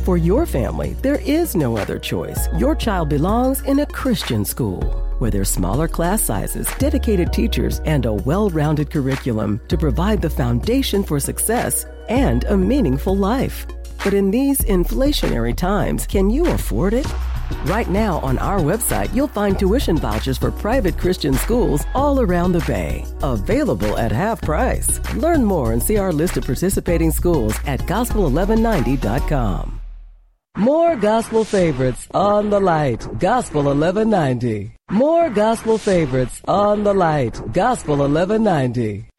For your family, there is no other choice. Your child belongs in a Christian school, where there's smaller class sizes, dedicated teachers, and a well-rounded curriculum to provide the foundation for success and a meaningful life. But in these inflationary times, can you afford it? Right now on our website, you'll find tuition vouchers for private Christian schools all around the Bay, available at half price. Learn more and see our list of participating schools at gospel1190.com. More gospel favorites on the light, Gospel 1190. More gospel favorites on the light, Gospel 1190.